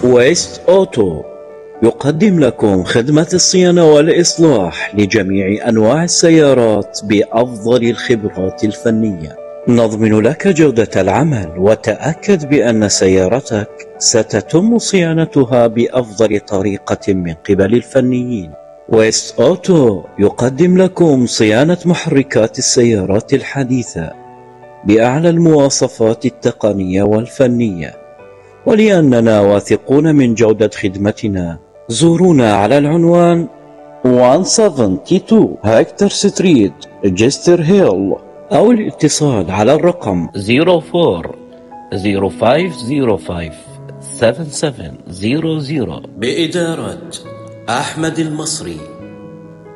ويست أوتو يقدم لكم خدمة الصيانة والإصلاح لجميع أنواع السيارات بأفضل الخبرات الفنية. نضمن لك جودة العمل، وتأكد بأن سيارتك ستتم صيانتها بأفضل طريقة من قبل الفنيين. ويست أوتو يقدم لكم صيانة محركات السيارات الحديثة بأعلى المواصفات التقنية والفنية، ولأننا واثقون من جودة خدمتنا زورونا على العنوان 172 هكتور ستريت، جستر هيل، أو الاتصال على الرقم 04-0505-7700 بإدارة أحمد المصري.